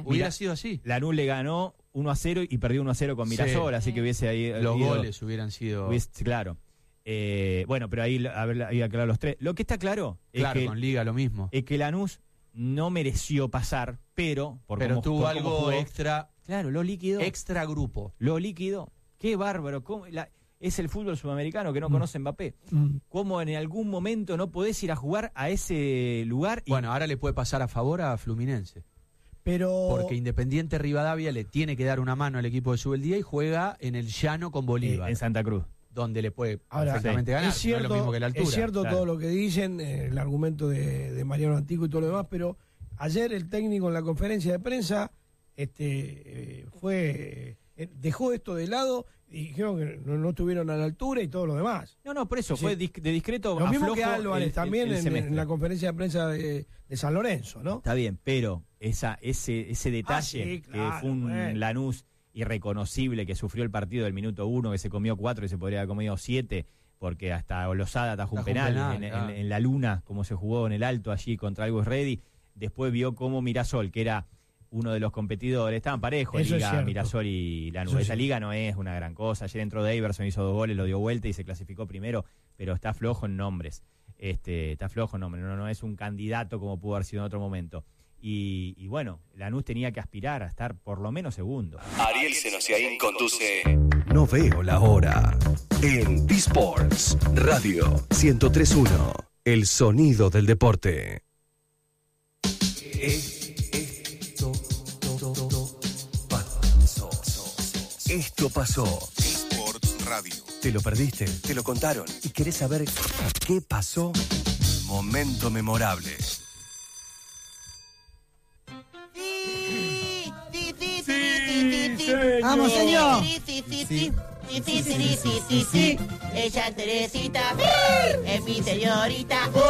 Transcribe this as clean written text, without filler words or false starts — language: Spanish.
hubiera sido así. Lanús le ganó 1-0 y perdió 1-0 con Mirasol, así que hubiese ahí... Los goles hubieran sido... Claro. Bueno, pero ahí había claro los tres. Lo que está claro es que con Liga lo mismo. Es que Lanús no mereció pasar, pero tuvo algo jugó, extra. Claro, lo liquidó. Extra grupo. Lo liquidó. Qué bárbaro. Es el fútbol sudamericano que no conoce Mbappé. ¿Cómo en algún momento no podés ir a jugar a ese lugar? Bueno, ahora le puede pasar a favor a Fluminense. Porque Independiente Rivadavia le tiene que dar una mano al equipo de Subeldía y juega en el llano con Bolívar. En Santa Cruz. Donde le puede perfectamente ganar. Es cierto, no es lo mismo que la altura. Es cierto todo lo que dicen, el argumento de Mariano Antico y todo lo demás, pero ayer el técnico en la conferencia de prensa dejó esto de lado y dijeron que no estuvieron a la altura y todo lo demás. No, por eso fue de discreto. Lo mismo que Álvarez también en la conferencia de prensa de San Lorenzo, ¿no? Está bien, pero ese detalle que fue un Lanús irreconocible, que sufrió el partido del minuto 1, que se comió 4 y se podría haber comido 7, porque hasta Lozada atajó un penal en la luna, como se jugó en el Alto allí contra Always Ready. Después vio cómo Mirasol, que era uno de los competidores, estaban parejos en Liga, Mirasol y Lanús. Esa liga no es una gran cosa. Ayer entró Daverson, hizo 2 goles, lo dio vuelta y se clasificó primero, pero está flojo en nombres. Está flojo en nombres, no es un candidato como pudo haber sido en otro momento. Y bueno, Lanús tenía que aspirar a estar por lo menos segundo. Ariel Senosiaín conduce No veo la hora en B-Sports Radio 103.1, el sonido del deporte. Esto pasó. B-Sports Radio. ¿Te lo perdiste? ¿Te lo contaron? ¿Y querés saber qué pasó? Momento memorable. Vamos, señor. Ella Teresita es mi señorita.